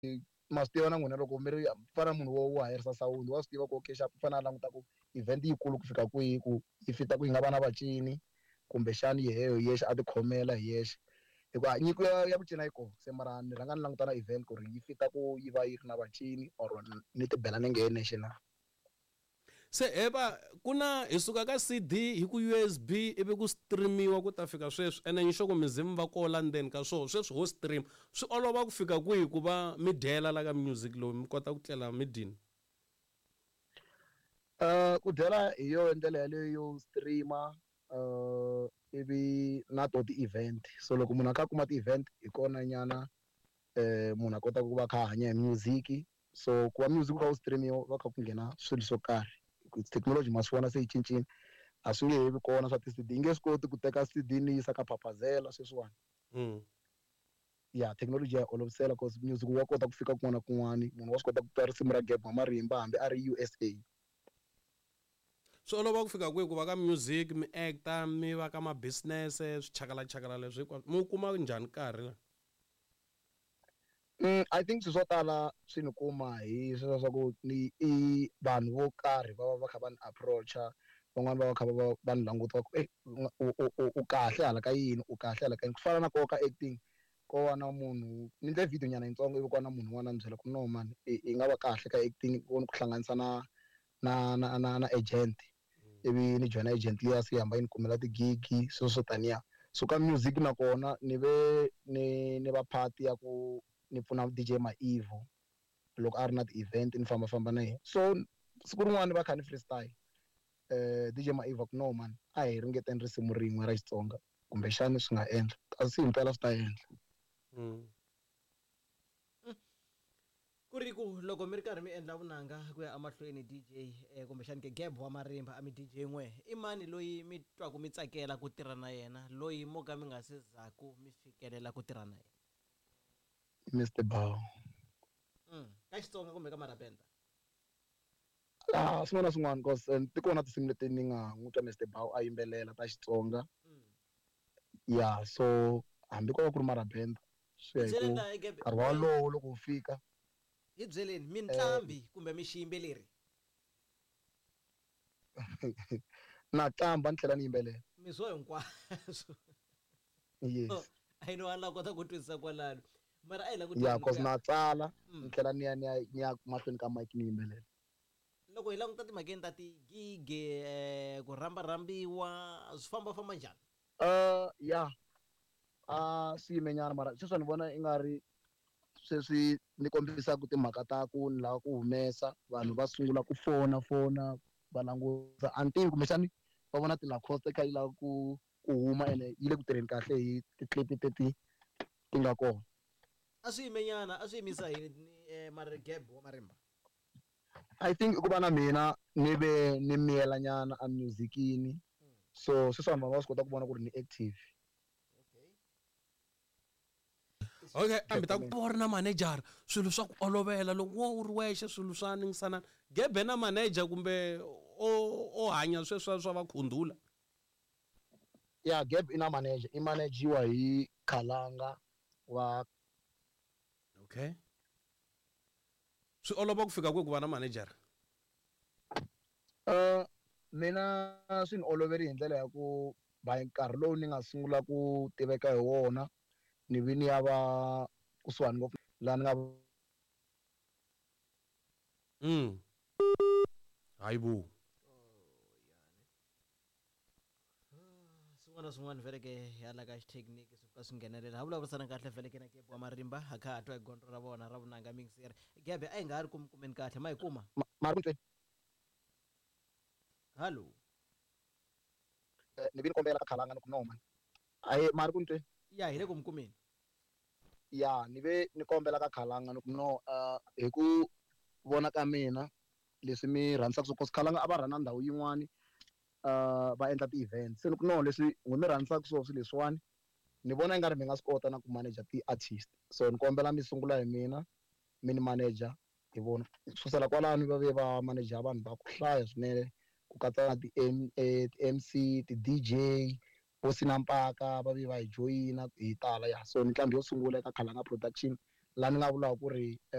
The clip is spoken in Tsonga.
ma swi tiva na n'wina loko mi ri fana munhu wo hayarisa sound wa swi tiva ku okay xap fana languta ku event yikulu ku fika kwihi ku yi fita ku yi nga va na vacini kumbe xani yehe yexe a ti khomela hi yexe hikuva nyiko ya ku cina yi kona se mara ni rhanga ni languta na event ku ri yi fita ku yi va yi ri na vacini or ni ti bela nenge nexe na. Se eba kuna hi suka ka CD hi ku USB ivi ku streamiwa ku ta fika sweswi ene nxoko mizimu va kola ndzeni ka sweswi ho stream swi olova ku fika kwihi ku va mi dyela la ka music lowu mi kota ku tlela mi dini. Ku dyela hi yo ndlela yaleyo yo streama ivi na to ti-event so loko munhu a kha a kuma ti-event hi kona nyana munhu a kota ku va kha a hanya hi music so ku va music ku kha wu streamiwa va kha ku nghena swilo swo karhi technology ma swi vona se yi cincile a swi nge he vi kona swa ti-CD yi nge swi koti ku teka CD ni yisa ka phaphazela sweswiwani ya technology ya olovisela cause music wa kota ku fika kun'wana na kun'wana munhu wa swi kota ku twa risimu ra Gap Marimba hambi a ri USA. Swi olova ku fika kwihi ku va ka music mi acta mi va ka ma-business swichakalachakala leswi hinkwaswo mi kuma njhani nkarhi la. I think swilo swo tala swi ni kuma hi sweswo swa ku ni i vanhu vo karhi va kha va ni approach-a van'wani va kha va ni languta ku u kahle hala ka yini u kahle hala ka yini ku fana na koho ka acting ko va na munhu ni endle video nyana yitsongo ivi ku va na munhu un'wana a ni byela ku no man i nga va kahle ka acting ku hlanganisa na agent ivi ni joina agent liya se yi hamba yi ni kumela tigigi sweswo swo taniya so ka music nakona ni ve ni va part ya ku ni pfuna DJ Maivo loko a ri na ti-event ni fambafamba na yena so siku rin'wana va kha ni freestyle DJ Maivo ku no man a hi ringeteni risimu rin'we ra Xitsonga kumbexani swi nga endla a swi himpela swi ta endla. Ku ri ku loko mi ri karhi mi endla vunanga ku ya amahlweni DJ kumbexani ke Gap wa Marimba a mi DJ n'we i mani loyi mi twaku mi tsakela ku tirha na yena loyi mo ka mi nga se zaku mi fikelela ku tirha na yena. Mr Bao Ka Xitsonga kumbe ka Marabenda. Swin'wana na swin'wana cause ti kona tinsimu leti ni nga n'wi twa Mr Bao a yimbelela ta Xitsonga ya so hambi ko va ku ri Marabenda swi ya hi ku nkarhi walowo loko wu fika. Hi byeleni mitlambi kumbe mi xiyimbeleri. Na tlamba ni tlhela ni yimbelela. Mi swo hinkwaswo. Yes. I know ala kota ku twisisa kwalano. Mara a hi la ku ya cause na tsala ni tlhela ni ya mahlweni ka mic ni yimbelela. Loko hi languta timhakeni ta tigige ku rambiwa swi famba njhani. Ya swi yimenyana mara sweswi ni vona i nga ri sweswi ni kombisaka timhaka ta ku ni lava ku humesa vanhu va sungula ku fona va languta antivi kumbexani va vona ti-lacoste ti kha yi lava ku huma ene yi le ku tirheni kahle hi ti-clip ti nga kona. A swi yimenyana a swi yimisa hi Gap wa Marimba. I think ku va na mina ni ve ni miyela nyana a musicini so sweswi vanhu va swi kota ku vona ku ri ni active. Okay ambi ta ku ri na manager swilo swa ku olovela loko wo u ri wexe swilo swa ningisanana Gebe na manager kumbe o hanya sweswo swa va khundula. Ya Gebe ina manager I managiwa hi Khalanga wa. Okay swi olova ku fika ku va na manager. Mina swi ni oloveri hi ndlela ya ku by nkarhi lowu ni nga sungula ku tiveka hi wona ni vi ni ya va kusuhani ngopfu laha ni nga hayibo swin'wana vele ke hala ka xithekniki swi fika swi nghenelela ha vulavurisana kahle vele ke na Gap wa Marimba ha kha ha twa hi gondro ra vona ra vunanga mingiseri Gap a yi nga ha ri kumeni kahle ma yi kuma hallo ni vi ni kombela ka Khalanga ni ku no man a hi mari ku ni tweni ya hi le ku mi kumeni ya ni ve ni kombela ka Khalanga ni ku no hi ku vona ka mina leswi mi rhandzaka swo cause Khalanga a va rhana ndhawu yin'wani va endla ti-event se ni ku no leswi n'wi mi rhandzaka swilo leswiwani ni vona i nga ri mi nga swi kota na ku manager ti-artist so ni kombela mi sungula hi mina mi ni manager hi vona kusukela kwalano va ve va manager vanhu va ku hlaya swinene ku katsa na ti-MC ti-DJ Bosi na Mpaka va ve va hi joyina hi tala ya so ni ntlambi yo sungula eka Khalanga production laha ni nga vulaka ku ri